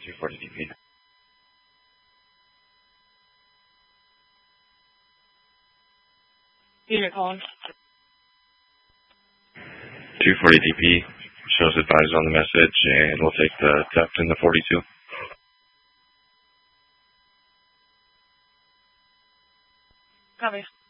240 DP. Unit calling. 240 DP. Shows advised on the message, and we'll take the theft in the 42. Copy.